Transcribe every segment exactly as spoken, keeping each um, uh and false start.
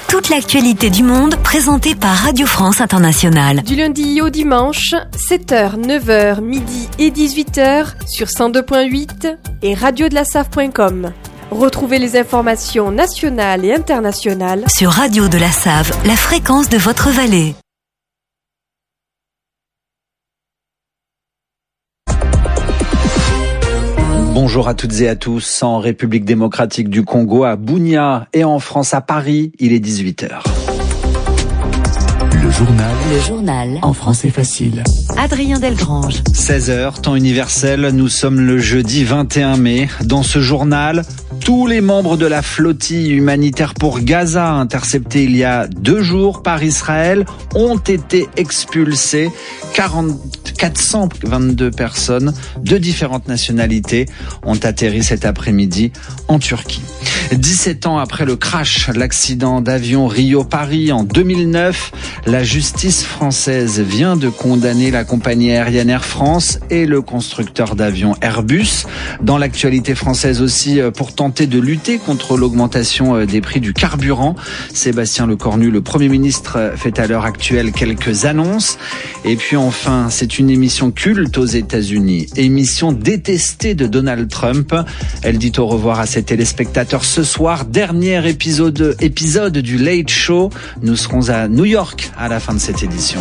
Toute l'actualité du monde présentée par Radio France Internationale. Du lundi au dimanche, sept heures, neuf heures, midi et dix-huit heures sur cent deux point huit et radio de la save point com. Retrouvez les informations nationales et internationales sur Radio de la Save, la fréquence de votre vallée. Bonjour à toutes et à tous. En République démocratique du Congo, à Bunia, et en France, à Paris, il est dix-huit heures. Le journal. Le journal. En français facile. Adrien Delgrange. seize heures, temps universel. Nous sommes le jeudi vingt et un mai. Dans ce journal, tous les membres de la flottille humanitaire pour Gaza, interceptés il y a deux jours par Israël, ont été expulsés. quatre cent vingt-deux personnes de différentes nationalités ont atterri cet après-midi en Turquie. dix-sept ans après le crash, l'accident d'avion Rio-Paris en deux mille neuf, la justice française vient de condamner la compagnie aérienne Air France et le constructeur d'avions Airbus. Dans l'actualité française aussi, pour tenter de lutter contre l'augmentation des prix du carburant, Sébastien Lecornu, le Premier ministre, fait à l'heure actuelle quelques annonces. Et puis enfin, c'est une émission culte aux États-Unis, émission détestée de Donald Trump. Elle dit au revoir à ses téléspectateurs ce soir, dernier épisode, épisode du Late Show. Nous serons à New York à la fin de cette édition.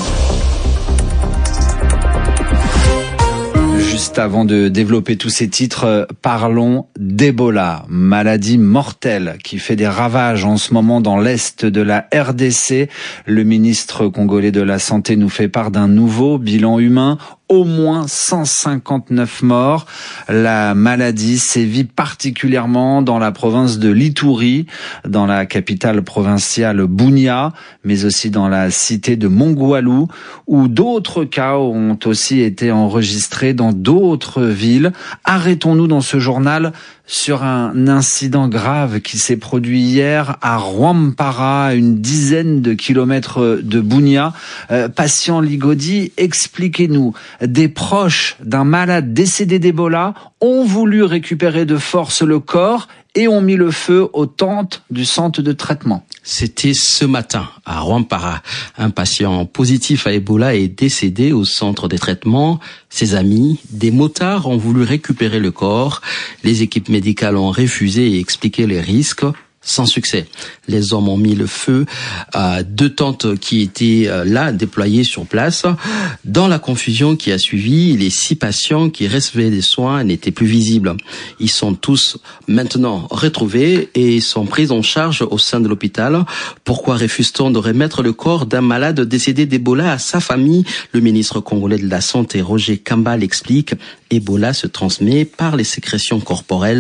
Juste avant de développer tous ces titres, parlons d'Ebola, maladie mortelle qui fait des ravages en ce moment dans l'est de la R D C. Le ministre congolais de la Santé nous fait part d'un nouveau bilan humain. Au moins cent cinquante-neuf morts. La maladie sévit particulièrement dans la province de l'Ituri, dans la capitale provinciale Bunia, mais aussi dans la cité de Mongwalu, où d'autres cas ont aussi été enregistrés dans d'autres villes. Arrêtons-nous dans ce journal sur un incident grave qui s'est produit hier à Rwampara, à une dizaine de kilomètres de Bunia. Euh, patient Ligodi, expliquez-nous. Des proches d'un malade décédé d'Ebola ont voulu récupérer de force le corps et ont mis le feu aux tentes du centre de traitement. C'était ce matin à Rwampara. Un patient positif à Ebola est décédé au centre de traitement. Ses amis, des motards, ont voulu récupérer le corps. Les équipes médicales ont refusé et expliqué les risques. Sans succès. Les hommes ont mis le feu à deux tentes qui étaient là, déployées sur place. Dans la confusion qui a suivi, les six patients qui recevaient des soins n'étaient plus visibles. Ils sont tous maintenant retrouvés et sont pris en charge au sein de l'hôpital. Pourquoi refuse-t-on de remettre le corps d'un malade décédé d'Ebola à sa famille? Le ministre congolais de la Santé, Roger Kamba, l'explique. Ebola se transmet par les sécrétions corporelles